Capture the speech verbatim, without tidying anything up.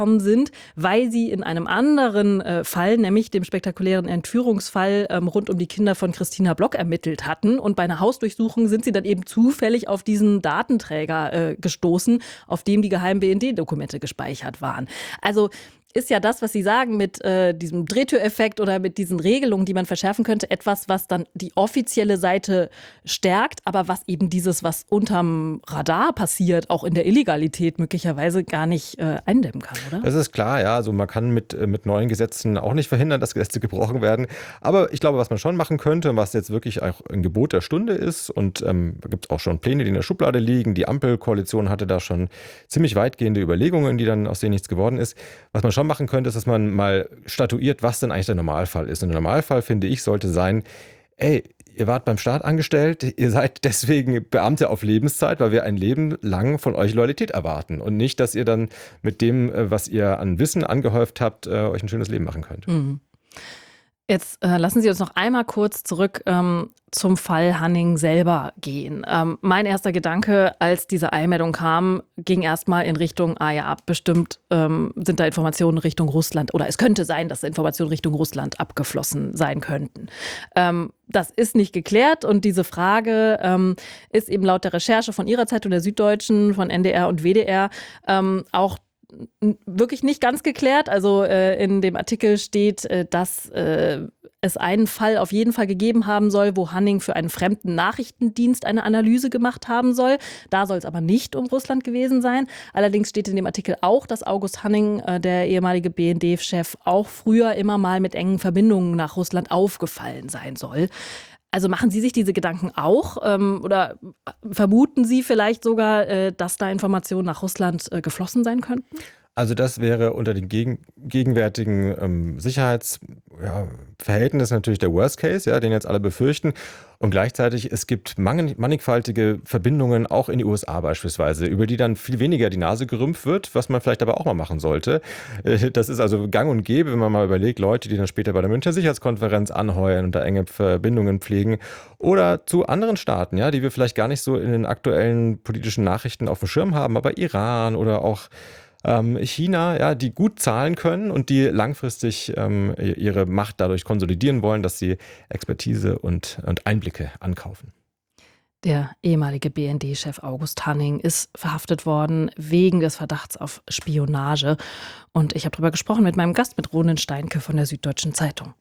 sind, weil sie in einem anderen äh, Fall, nämlich dem spektakulären Entführungsfall ähm, rund um die Kinder von Christina Block ermittelt hatten. Und bei einer Hausdurchsuchung sind sie dann eben zufällig auf diesen Datenträger äh, gestoßen, auf dem die geheimen B N D-Dokumente gespeichert waren. Also ist ja das, was Sie sagen mit äh, diesem Drehtüreffekt oder mit diesen Regelungen, die man verschärfen könnte, etwas, was dann die offizielle Seite stärkt, aber was eben dieses, was unterm Radar passiert, auch in der Illegalität möglicherweise gar nicht äh, eindämmen kann, oder? Das ist klar, ja. Also man kann mit, äh, mit neuen Gesetzen auch nicht verhindern, dass Gesetze gebrochen werden. Aber ich glaube, was man schon machen könnte, was jetzt wirklich auch ein Gebot der Stunde ist, und ähm, da gibt es auch schon Pläne, die in der Schublade liegen. Die Ampelkoalition hatte da schon ziemlich weitgehende Überlegungen, die dann aus denen nichts geworden ist. Was man schon machen könnte, ist, dass man mal statuiert, was denn eigentlich der Normalfall ist. Und der Normalfall, finde ich, sollte sein, ey, ihr wart beim Staat angestellt, ihr seid deswegen Beamte auf Lebenszeit, weil wir ein Leben lang von euch Loyalität erwarten. Und nicht, dass ihr dann mit dem, äh, was ihr an Wissen angehäuft habt, äh, euch ein schönes Leben machen könnt. Mhm. Jetzt äh, lassen Sie uns noch einmal kurz zurück ähm, zum Fall Hanning selber gehen. Ähm, mein erster Gedanke, als diese Eilmeldung kam, ging erstmal in Richtung, ah ja, bestimmt ähm, sind da Informationen Richtung Russland oder es könnte sein, dass Informationen Richtung Russland abgeflossen sein könnten. Ähm, das ist nicht geklärt und diese Frage ähm, ist eben laut der Recherche von Ihrer Zeitung, der Süddeutschen, von N D R und W D R ähm, auch wirklich nicht ganz geklärt. Also äh, in dem Artikel steht, äh, dass äh, es einen Fall auf jeden Fall gegeben haben soll, wo Hanning für einen fremden Nachrichtendienst eine Analyse gemacht haben soll. Da soll es aber nicht um Russland gewesen sein. Allerdings steht in dem Artikel auch, dass August Hanning, äh, der ehemalige B N D-Chef, auch früher immer mal mit engen Verbindungen nach Russland aufgefallen sein soll. Also machen Sie sich diese Gedanken auch ähm, oder vermuten Sie vielleicht sogar, äh, dass da Informationen nach Russland äh, geflossen sein könnten? Also das wäre unter den gegen, gegenwärtigen ähm, Sicherheitsverhältnissen ja, natürlich der Worst Case, ja, den jetzt alle befürchten. Und gleichzeitig, es gibt mangel- mannigfaltige Verbindungen, auch in die U S A beispielsweise, über die dann viel weniger die Nase gerümpft wird, was man vielleicht aber auch mal machen sollte. Äh, Das ist also gang und gäbe, wenn man mal überlegt, Leute, die dann später bei der Münchner Sicherheitskonferenz anheuern und da enge Verbindungen pflegen. Oder zu anderen Staaten, ja, die wir vielleicht gar nicht so in den aktuellen politischen Nachrichten auf dem Schirm haben, aber Iran oder auch ähm, China, ja, die gut zahlen können und die langfristig ähm, ihre Macht dadurch konsolidieren wollen, dass sie Expertise und, und Einblicke ankaufen. Der ehemalige B N D-Chef August Hanning ist verhaftet worden wegen des Verdachts auf Spionage. Und ich habe darüber gesprochen mit meinem Gast, mit Ronen Steinke von der Süddeutschen Zeitung.